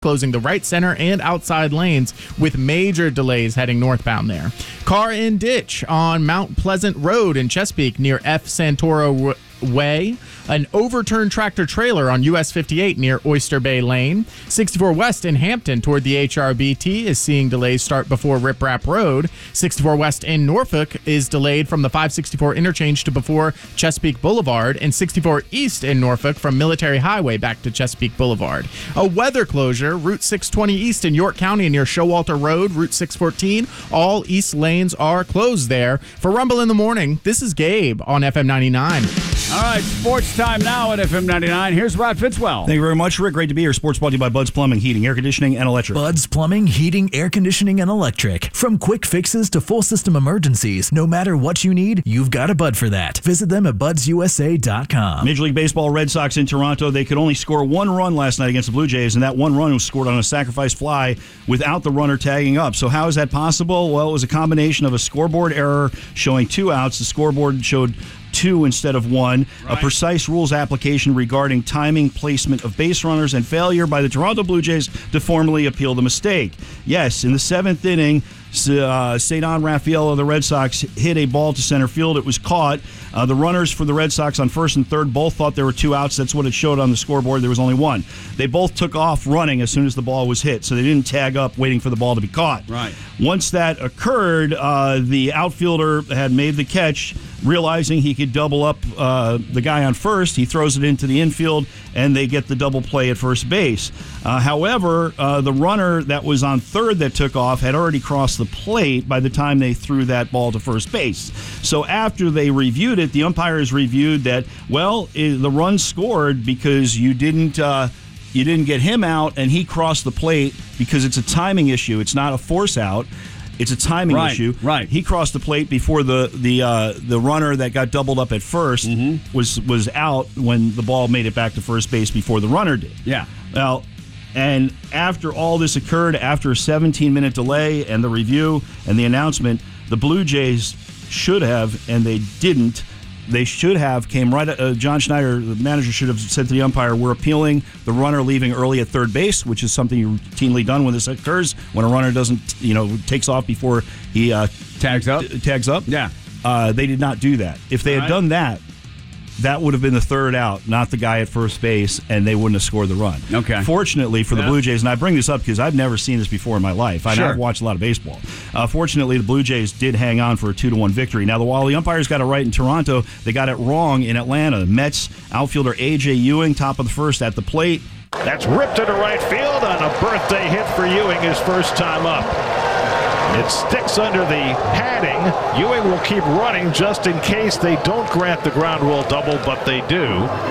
closing the right, center, and outside lanes with major delays heading northbound there. Car in ditch on Mount Pleasant Road in Chesapeake near F. Santoro Way. An overturned tractor trailer on US 58 near Oyster Bay Lane. 64 West in Hampton toward the HRBT is seeing delays start before Rip Rap Road. 64 West in Norfolk is delayed from the 564 interchange to before Chesapeake Boulevard, and 64 East in Norfolk from Military Highway back to Chesapeake Boulevard. A weather closure, Route 620 East in York County near Showalter Road, Route 614. All east lanes are closed there. For Rumble in the Morning, this is Gabe on FM 99. All right, sports time now at FM 99. Here's Rod Fitzwell. Thank you very much, Rick. Great to be here. Sports brought to you by Bud's Plumbing, Heating, Air Conditioning, and Electric. Bud's Plumbing, Heating, Air Conditioning, and Electric. From quick fixes to full system emergencies, no matter what you need, you've got a Bud for that. Visit them at budsusa.com. Major League Baseball, Red Sox in Toronto. They could only score one run last night against the Blue Jays, and that one run was scored on a sacrifice fly without the runner tagging up. So how is that possible? Well, it was a combination of a scoreboard error showing 2 outs. The scoreboard showed 2 instead of 1, right. A precise rules application regarding timing, placement of base runners, and failure by the Toronto Blue Jays to formally appeal the mistake. Yes, in the 7th inning, Ceddanne Rafael of the Red Sox hit a ball to center field. It was caught. The runners for the Red Sox on first and third both thought there were 2 outs. That's what it showed on the scoreboard. There was only 1. They both took off running as soon as the ball was hit, so they didn't tag up waiting for the ball to be caught. Right. Once that occurred, the outfielder had made the catch. Realizing he could double up the guy on first, he throws it into the infield, and they get the double play at first base. However, the runner that was on third that took off had already crossed the plate by the time they threw that ball to first base. So after they reviewed it, the umpires reviewed that, well, the run scored because you didn't get him out, and he crossed the plate because it's a timing issue. It's not a force out. It's a timing issue. Right. He crossed the plate before the runner that got doubled up at first was out when the ball made it back to first base before the runner did. Yeah. Well, and after all this occurred, after a 17-minute delay and the review and the announcement, the Blue Jays should have, and they didn't. They should have came right. John Schneider, the manager, should have said to the umpire, "We're appealing the runner leaving early at third base," which is something routinely done when this occurs. When a runner doesn't, takes off before he tags up. Yeah. They did not do that. If they had done that, that would have been the third out, not the guy at first base, and they wouldn't have scored the run. Okay. Fortunately for the Blue Jays, and I bring this up because I've never seen this before in my life. I've watched a lot of baseball. Fortunately, the Blue Jays did hang on for a 2-1 victory. Now, while the umpires got it right in Toronto, they got it wrong in Atlanta. Mets outfielder A.J. Ewing, top of the first at the plate. That's ripped into right field on a birthday hit for Ewing, his first time up. It sticks under the padding. Ewing will keep running just in case they don't grant the ground rule double, but they do.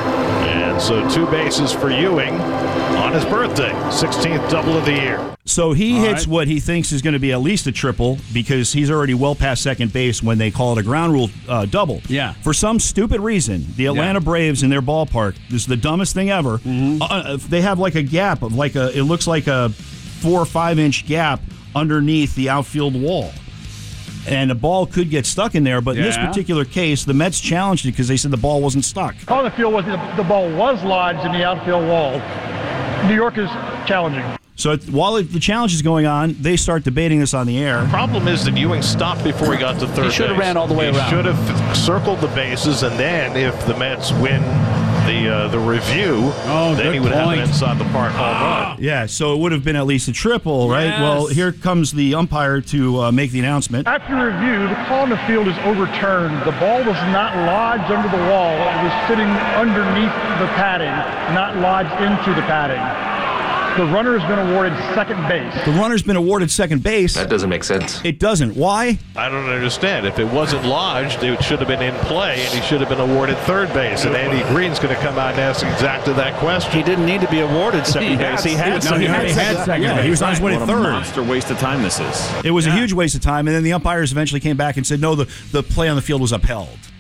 And so 2 bases for Ewing on his birthday, 16th double of the year. So he hits what he thinks is going to be at least a triple because he's already well past second base when they call it a ground rule double. Yeah. For some stupid reason, the Atlanta Braves in their ballpark, this is the dumbest thing ever, they have like a gap of it looks like a 4 or 5 inch gap underneath the outfield wall. And the ball could get stuck in there, but in this particular case, the Mets challenged it because they said the ball wasn't stuck. On the field, the ball was lodged in the outfield wall. New York is challenging. So while the challenge is going on, they start debating this on the air. The problem is that Ewing stopped before he got to third base. He should have ran all the way around. He should have circled the bases, and then if the Mets win the review, then he would have an inside the park home run. Yeah, so it would have been at least a triple, right? Yes. Well, here comes the umpire to make the announcement. After review, the call on the field is overturned. The ball was not lodged under the wall. It was sitting underneath the padding, not lodged into the padding. The runner has been awarded second base. The runner's been awarded second base. That doesn't make sense. It doesn't. Why? I don't understand. If it wasn't lodged, it should have been in play, and he should have been awarded third base. And Andy Green's going to come out and ask exactly that question. He didn't need to be awarded second base. He had second base. He was on his way to third. What a monster waste of time this is. It was a huge waste of time, and then the umpires eventually came back and said, no, the play on the field was upheld.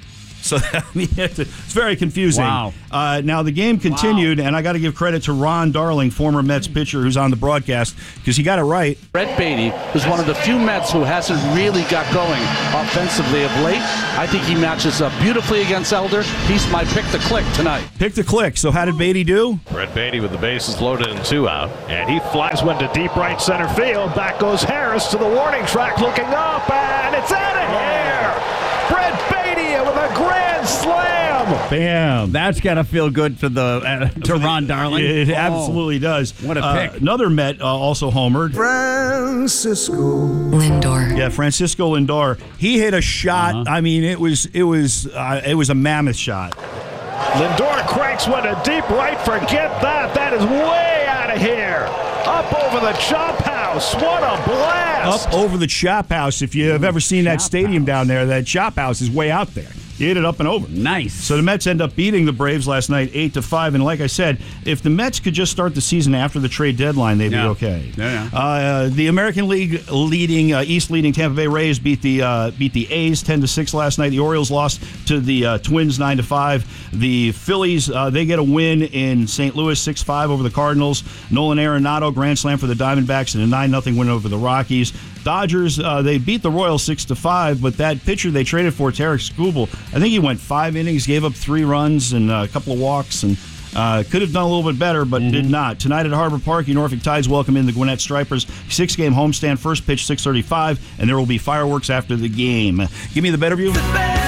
So it's very confusing. Wow. Now, the game continued, and I got to give credit to Ron Darling, former Mets pitcher who's on the broadcast, because he got it right. Brett Beatty is one of the few Mets who hasn't really got going offensively of late. I think he matches up beautifully against Elder. He's my pick to click tonight. Pick to click. So how did Beatty do? Brett Beatty with the bases loaded and 2 out. And he flies one to deep right center field. Back goes Harris to the warning track, looking up, and it's out of here. Brett Beatty with a grand slam. Bam. That's got to feel good to Ron Darling. It absolutely does. What a pick. Another Met also homered. Francisco Lindor. Yeah, Francisco Lindor. He hit a shot. I mean, it was a mammoth shot. Lindor cranks one to deep right. Forget that. That is way out of here. Up over the Chop House. What a blast. Up over the Chop House. If you have ever seen that stadium down there, that Chop House is way out there. He hit it up and over. Nice. So the Mets end up beating the Braves last night 8-5. And like I said, if the Mets could just start the season after the trade deadline, they'd be okay. The American League East leading Tampa Bay Rays beat the A's 10-6 last night. The Orioles lost to the Twins 9-5. The Phillies they get a win in St. Louis 6-5 over the Cardinals. Nolan Arenado grand slam for the Diamondbacks and a 9-0 win over the Rockies. Dodgers they beat the Royals 6-5, but that pitcher they traded for, Tarek Skubal, I think he went 5 innings, gave up 3 runs and a couple of walks, and could have done a little bit better, but did not. Tonight at Harbor Park, your Norfolk Tides welcome in the Gwinnett Stripers. 6-game homestand, first pitch 6:35, and there will be fireworks after the game. Give me the Better View.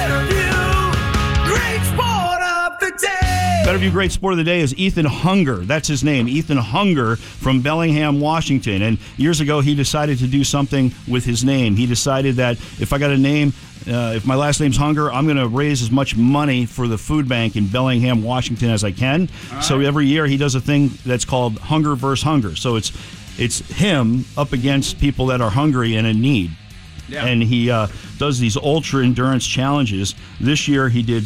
Better View Great Sport of the Day is Ethan Hunger. That's his name, Ethan Hunger from Bellingham, Washington. And years ago, he decided to do something with his name. He decided that if I got a name, if my last name's Hunger, I'm going to raise as much money for the food bank in Bellingham, Washington as I can. Right. So every year he does a thing that's called Hunger versus Hunger. So it's him up against people that are hungry and in need. Yeah. And he does these ultra endurance challenges. This year he did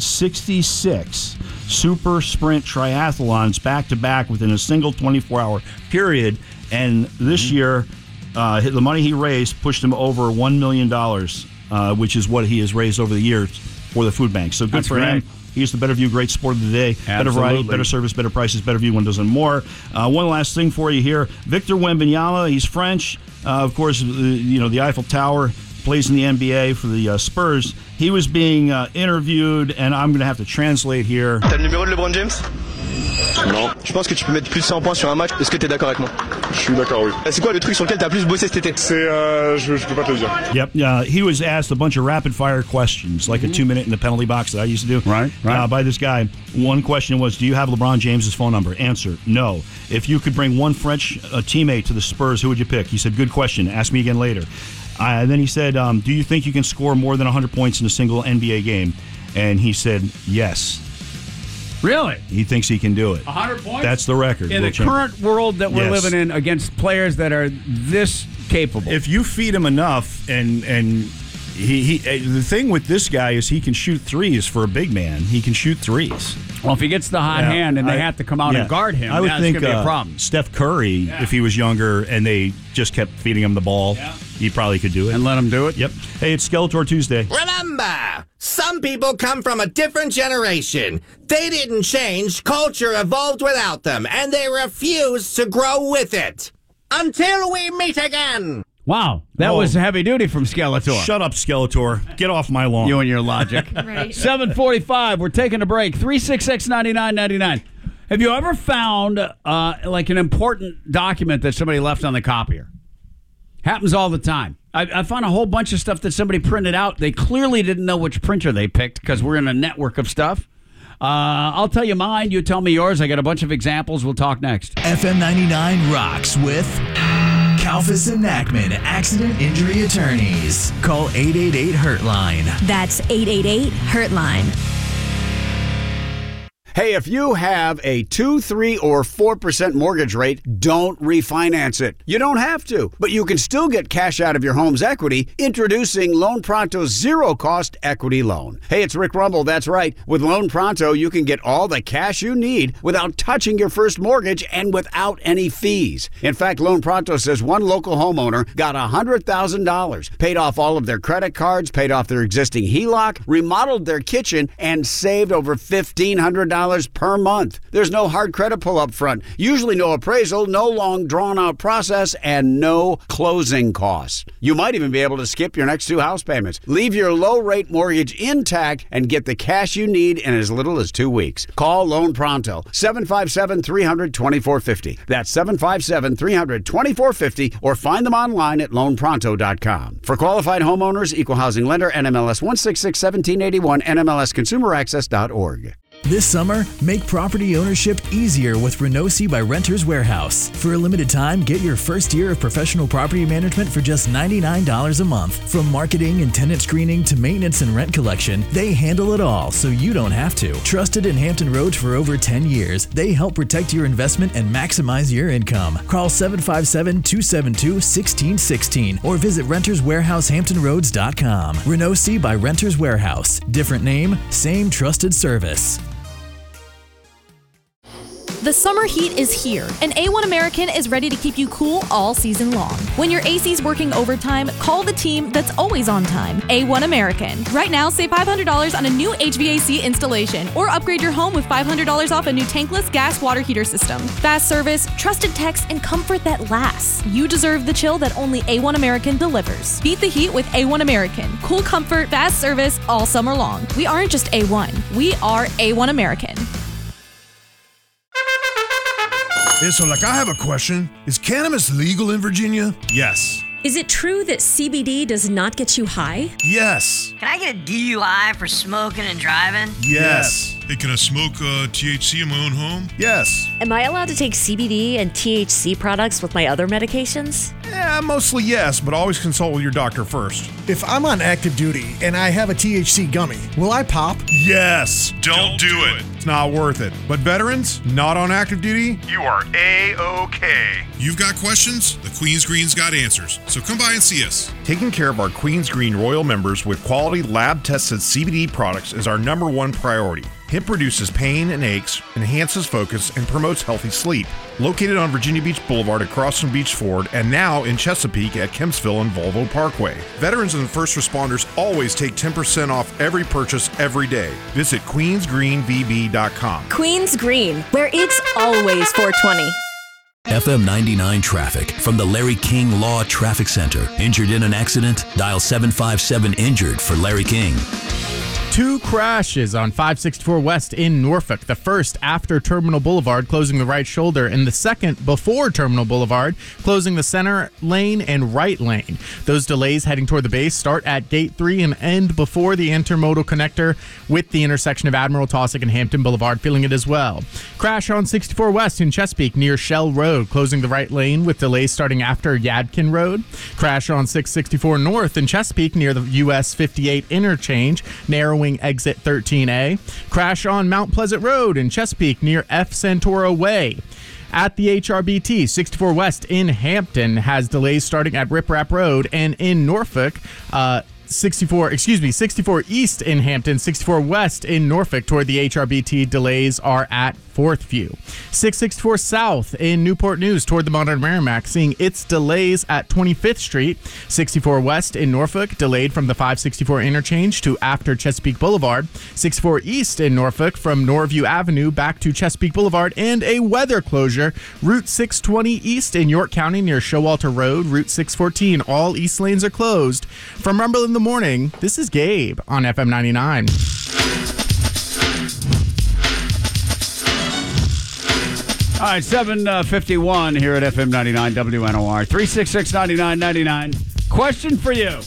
66 super sprint triathlons back-to-back within a single 24-hour period. And this year, the money he raised pushed him over $1 million, which is what he has raised over the years for the food bank. So good for him. He's the Better View Great Sport of the Day. Absolutely. Better variety, better service, better prices, Better View, windows, and more. One last thing for you here. Victor Wembanyama, he's French. Of course, the Eiffel Tower, plays in the NBA for the Spurs. He was being interviewed, and I'm going to have to translate here. T'as le numéro de LeBron James? Non. Je pense que tu peux mettre plus de 100 points sur un match. Est-ce que t'es d'accord avec moi? Je suis d'accord, oui. C'est quoi le truc sur lequel t'as plus bossé cet été? C'est, je peux pas te le dire. Yep. He was asked a bunch of rapid-fire questions, like a 2-minute in the penalty box that I used to do. Right. By this guy. One question was, do you have LeBron James' phone number? Answer, no. If you could bring one French teammate to the Spurs, who would you pick? He said, good question. Ask me again later. Then he said, do you think you can score more than 100 points in a single NBA game? And he said, yes. Really? He thinks he can do it. 100 points? That's the record. In the current world that we're living in, against players that are this capable. If you feed him enough, and he the thing with this guy is he can shoot threes for a big man. He can shoot threes. Well, if he gets the hot hand and they have to come out and guard him, I would think going to be a problem. Steph Curry, if he was younger and they just kept feeding him the ball, he probably could do it. And let him do it? Yep. Hey, it's Skeletor Tuesday. Remember, some people come from a different generation. They didn't change. Culture evolved without them, and they refuse to grow with it. Until we meet again. Wow, that was heavy duty from Skeletor. Shut up, Skeletor. Get off my lawn. You and your logic. Right. 7:45. We're taking a break. 366-9999. Have you ever found like an important document that somebody left on the copier? Happens all the time. I found a whole bunch of stuff that somebody printed out. They clearly didn't know which printer they picked because we're in a network of stuff. I'll tell you mine. You tell me yours. I got a bunch of examples. We'll talk next. FM 99 rocks with Kalfas and Nachman Accident Injury Attorneys. Call 888-HURT-LINE. That's 888-HURT-LINE. Hey, if you have a 2, 3, or 4% mortgage rate, don't refinance it. You don't have to, but you can still get cash out of your home's equity. Introducing Loan Pronto's zero-cost equity loan. Hey, it's Rick Rumble. That's right. With Loan Pronto, you can get all the cash you need without touching your first mortgage and without any fees. In fact, Loan Pronto says one local homeowner got $100,000, paid off all of their credit cards, paid off their existing HELOC, remodeled their kitchen, and saved over $1,500 per month. There's no hard credit pull up front, usually no appraisal, no long drawn-out process, and no closing costs. You might even be able to skip your next 2 house payments. Leave your low-rate mortgage intact and get the cash you need in as little as 2 weeks. Call Loan Pronto, 757-300-2450. That's 757-300-2450, or find them online at loanpronto.com. For qualified homeowners, Equal Housing Lender, NMLS 1661781, NMLSConsumerAccess.org. This summer, make property ownership easier with Renosi by Renters Warehouse. For a limited time, get your first year of professional property management for just $99 a month. From marketing and tenant screening to maintenance and rent collection, they handle it all so you don't have to. Trusted in Hampton Roads for over 10 years, they help protect your investment and maximize your income. Call 757-272-1616 or visit renterswarehousehamptonroads.com. Renosi by Renters Warehouse. Different name, same trusted service. The summer heat is here, and A1 American is ready to keep you cool all season long. When your AC's working overtime, call the team that's always on time, A1 American. Right now, save $500 on a new HVAC installation, or upgrade your home with $500 off a new tankless gas water heater system. Fast service, trusted techs, and comfort that lasts. You deserve the chill that only A1 American delivers. Beat the heat with A1 American. Cool comfort, fast service, all summer long. We aren't just A1, we are A1 American. Yeah, so I have a question. Is cannabis legal in Virginia? Yes. Is it true that CBD does not get you high? Yes. Can I get a DUI for smoking and driving? Yes. Hey, can I smoke THC in my own home? Yes. Am I allowed to take CBD and THC products with my other medications? Yeah, mostly yes, but always consult with your doctor first. If I'm on active duty and I have a THC gummy, will I pop? Yes. Don't do it. It's not worth it. But veterans, not on active duty, you are A-OK. You've got questions? The Queen's Green's got answers. So come by and see us. Taking care of our Queen's Green Royal members with quality lab-tested CBD products is our #1 priority. Hemp reduces pain and aches, enhances focus, and promotes healthy sleep. Located on Virginia Beach Boulevard across from Beach Ford, and now in Chesapeake at Kempsville and Volvo Parkway. Veterans and first responders always take 10% off every purchase every day. Visit queensgreenvb.com. Queen's Green, where it's always 420. FM 99 traffic from the Larry King Law Traffic Center. Injured in an accident? Dial 757-INJURED for Larry King. 2 crashes on 564 West in Norfolk. The first after Terminal Boulevard, closing the right shoulder, and the second before Terminal Boulevard, closing the center lane and right lane. Those delays heading toward the base start at Gate 3 and end before the intermodal connector with the intersection of Admiral Taussig and Hampton Boulevard, feeling it as well. Crash on 64 West in Chesapeake near Shell Road, closing the right lane with delays starting after Yadkin Road. Crash on 664 North in Chesapeake near the US 58 interchange, narrowing exit 13A. Crash on Mount Pleasant Road in Chesapeake near F. Santoro Way. At the HRBT, 64 West in Hampton has delays starting at Rip Rap Road, and in Norfolk, 64 East in Hampton, 64 West in Norfolk toward the HRBT delays are at Fourth View. 664 South in Newport News toward the Modern Merrimack, seeing its delays at 25th Street. 64 West in Norfolk, delayed from the 564 interchange to after Chesapeake Boulevard. 64 East in Norfolk from Norview Avenue back to Chesapeake Boulevard, and a weather closure. Route 620 East in York County near Showalter Road. Route 614, all east lanes are closed. From Rumble in the Morning, this is Gabe on FM 99. All right, 7:51 here at FM 99 WNOR. 366-9999. Question for you.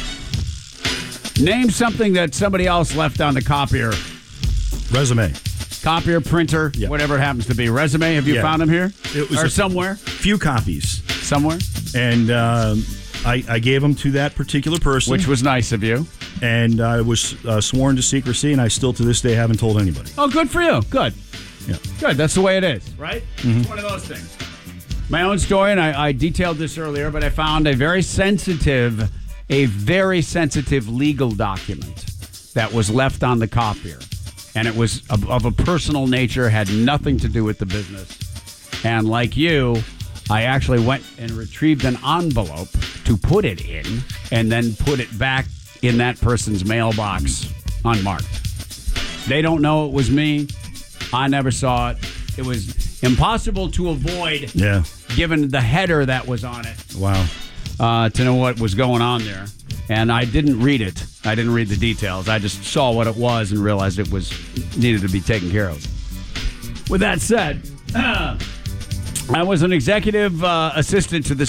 Name something that somebody else left on the copier. Resume. Copier, printer, whatever it happens to be. Resume, have you found them here? It was or somewhere? Few copies. Somewhere? And I gave them to that particular person. Which was nice of you. And I was sworn to secrecy, and I still to this day haven't told anybody. Oh, good for you. Good. Yeah. Good. That's the way it is, right? Mm-hmm. It's one of those things. My own story, and I detailed this earlier, but I found a very sensitive legal document that was left on the copier. And it was of a personal nature, had nothing to do with the business. And like you, I actually went and retrieved an envelope to put it in and then put it back in that person's mailbox unmarked. They don't know it was me. I never saw it. It was impossible to avoid, given the header that was on it. Wow. To know what was going on there. And I didn't read it. I didn't read the details. I just saw what it was and realized it was needed to be taken care of. With that said, I was an executive assistant to the